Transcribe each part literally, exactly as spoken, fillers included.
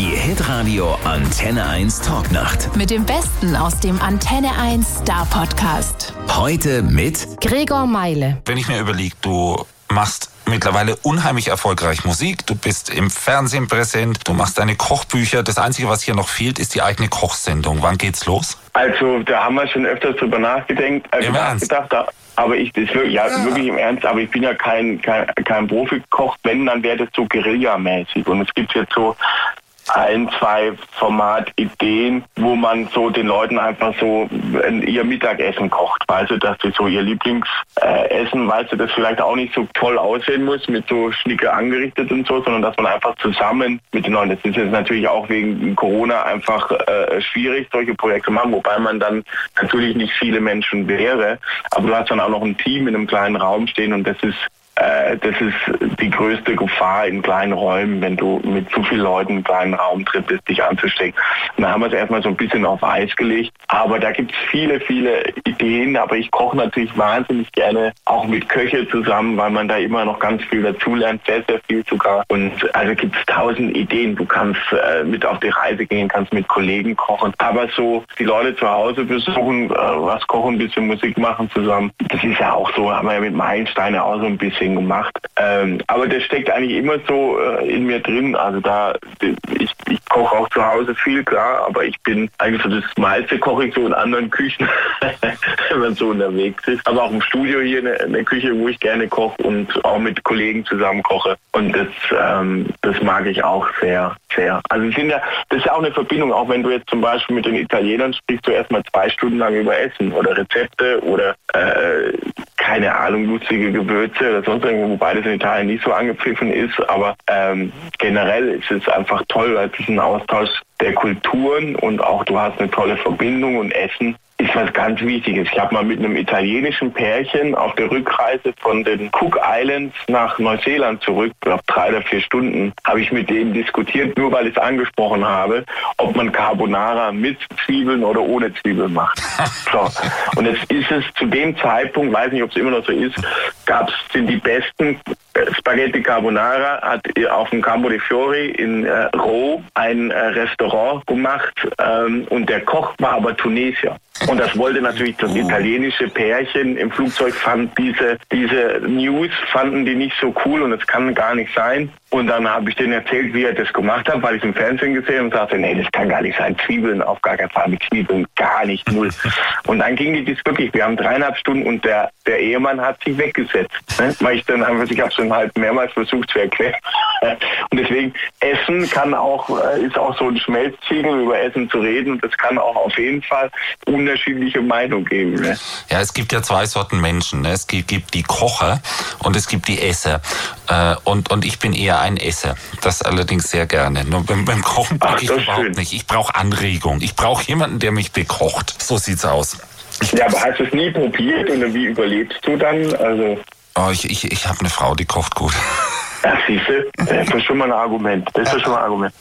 Die Hitradio Antenne eins Talknacht. Mit dem Besten aus dem Antenne eins Star Podcast. Heute mit Gregor Meile. Wenn ich mir überlege, du machst mittlerweile unheimlich erfolgreich Musik, du bist im Fernsehen präsent, du machst deine Kochbücher. Das Einzige, was hier noch fehlt, ist die eigene Kochsendung. Wann geht's los? Also, da haben wir schon öfters drüber nachgedacht. Äh, Im nachgedacht da, aber ich, das wirklich, ja, ja, wirklich im Ernst, aber ich bin ja kein, kein, kein Profikoch. Wenn, dann wäre das so Guerilla-mäßig. Und es gibt jetzt so ein, zwei Formatideen, wo man so den Leuten einfach so ihr Mittagessen kocht. Weißt du, dass sie so ihr Lieblingsessen, weißt du, das vielleicht auch nicht so toll aussehen muss, mit so Schnicke angerichtet und so, sondern dass man einfach zusammen mit den Leuten, das ist jetzt natürlich auch wegen Corona einfach äh, schwierig, solche Projekte zu machen, wobei man dann natürlich nicht viele Menschen wäre, aber du hast dann auch noch ein Team in einem kleinen Raum stehen und das ist Das ist die größte Gefahr in kleinen Räumen, wenn du mit zu vielen Leuten einen kleinen Raum trittst, dich anzustecken. Und da haben wir es erstmal so ein bisschen auf Eis gelegt. Aber da gibt es viele, viele Ideen. Aber ich koche natürlich wahnsinnig gerne auch mit Köche zusammen, weil man da immer noch ganz viel dazulernt, sehr, sehr viel sogar. Und also gibt es tausend Ideen. Du kannst äh, mit auf die Reise gehen, kannst mit Kollegen kochen. Aber so die Leute zu Hause besuchen, äh, was kochen, ein bisschen Musik machen zusammen. Das ist ja auch so, haben wir ja mit Meilenstein auch so ein bisschen gemacht. Ähm, aber das steckt eigentlich immer so äh, in mir drin. Also da, ich, ich koche auch zu Hause viel, klar, aber ich bin eigentlich so das meiste koche ich so in anderen Küchen, wenn man so unterwegs ist. Aber auch im Studio hier eine, eine Küche, wo ich gerne koche und auch mit Kollegen zusammen koche. Und das, ähm, das mag ich auch sehr, sehr. Also es sind ja, das ist ja auch eine Verbindung, auch wenn du jetzt zum Beispiel mit den Italienern sprichst, du erstmal zwei Stunden lang über Essen oder Rezepte oder äh, keine Ahnung, lustige Gewürze oder sonst irgendwo, wobei das in Italien nicht so angepfiffen ist, aber ähm, generell ist es einfach toll, weil es ist ein Austausch der Kulturen und auch du hast eine tolle Verbindung und Essen ist was ganz Wichtiges. Ich habe mal mit einem italienischen Pärchen auf der Rückreise von den Cook Islands nach Neuseeland zurück, ich glaube drei oder vier Stunden, habe ich mit denen diskutiert, nur weil ich es angesprochen habe, ob man Carbonara mit Zwiebeln oder ohne Zwiebeln macht. So. Und jetzt ist es zu dem Zeitpunkt, weiß nicht, ob es immer noch so ist, gab's, sind die besten Spaghetti Carbonara, hat auf dem Campo dei Fiori in äh, Rom ein äh, Restaurant gemacht ähm, und der Koch war aber Tunesier. Und das wollte natürlich das italienische Pärchen im Flugzeug, fand diese, diese News, fanden die nicht so cool und das kann gar nicht sein. Und dann habe ich denen erzählt, wie er das gemacht hat, weil ich im Fernsehen gesehen und sagte, nee, das kann gar nicht sein. Zwiebeln, auf gar keinen Fall mit Zwiebeln, gar nicht, null. Und dann ging die das wirklich, wir haben dreieinhalb Stunden und der, der Ehemann hat sich weggesetzt. Ne? Weil ich dann einfach, ich habe schon halt mehrmals versucht zu erklären. Und deswegen, Essen kann auch, ist auch so ein Schmelztiegel, über Essen zu reden. Und es kann auch auf jeden Fall unterschiedliche Meinungen geben. Ne? Ja, es gibt ja zwei Sorten Menschen. Ne? Es gibt, gibt die Kocher und es gibt die Esser. Äh, und, und ich bin eher ein Esser. Das allerdings sehr gerne. Nur beim, beim Kochen brauche ich überhaupt schön. nicht. Ich brauche Anregung. Ich brauche jemanden, der mich bekocht. So sieht's aus. Ich ja, aber hast du es nie probiert und wie überlebst du dann? Also oh, ich ich, ich habe eine Frau, die kocht gut. Ja, siehst du, das ist schon mal ein Argument. Das ist schon mal ein Argument.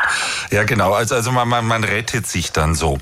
Ja, genau. Also, also man, man, man rettet sich dann so.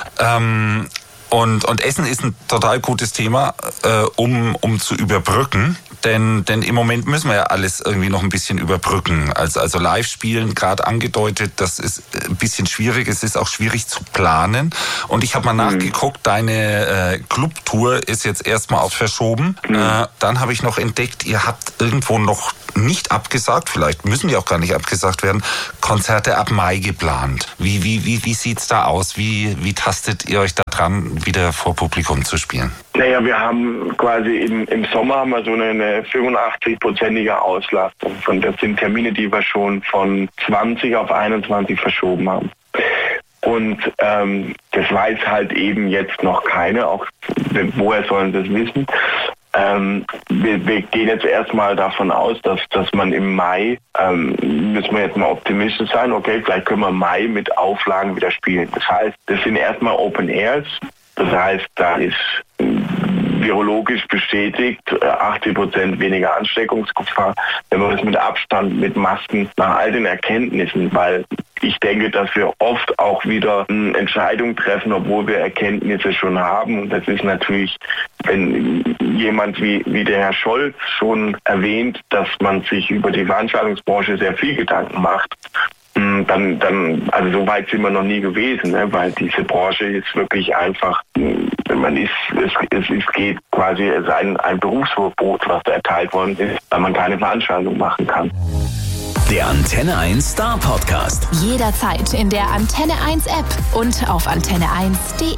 Ähm, und, und Essen ist ein total gutes Thema, äh, um, um zu überbrücken. Denn, denn im Moment müssen wir ja alles irgendwie noch ein bisschen überbrücken. Also, also Live-Spielen, gerade angedeutet, das ist ein bisschen schwierig. Es ist auch schwierig zu planen. Und ich habe mal mhm. nachgeguckt, deine äh, Clubtour ist jetzt erstmal auf verschoben. Mhm. Äh, dann habe ich noch entdeckt, ihr habt irgendwo noch nicht abgesagt, vielleicht müssen die auch gar nicht abgesagt werden, Konzerte ab Mai geplant. Wie, wie, wie, wie sieht's da aus? Wie, wie tastet ihr euch da dran, wieder vor Publikum zu spielen? Naja, wir haben quasi im, im Sommer haben wir so eine, eine fünfundachtzig-prozentige Auslastung. Und das sind Termine, die wir schon von zwanzig auf einundzwanzig verschoben haben. Und ähm, das weiß halt eben jetzt noch keiner, auch woher sollen sie das wissen. Ähm, wir, wir gehen jetzt erstmal davon aus, dass, dass man im Mai, ähm, müssen wir jetzt mal optimistisch sein, okay, vielleicht können wir im Mai mit Auflagen wieder spielen. Das heißt, das sind erstmal Open Airs, das heißt, da ist virologisch bestätigt, achtzig Prozent weniger Ansteckungsgefahr, wenn man das mit Abstand, mit Masken, nach all den Erkenntnissen, weil ich denke, dass wir oft auch wieder Entscheidungen treffen, obwohl wir Erkenntnisse schon haben. Und das ist natürlich, wenn jemand wie, wie der Herr Scholz schon erwähnt, dass man sich über die Veranstaltungsbranche sehr viel Gedanken macht, dann, dann, also so weit sind wir noch nie gewesen, ne? Weil diese Branche ist wirklich einfach, man ist, es, es, es geht quasi, es ist ein, ein Berufsverbot, was da erteilt worden ist, weil man keine Veranstaltung machen kann. Der Antenne eins Star Podcast. Jederzeit in der Antenne eins App und auf antenne eins punkt de.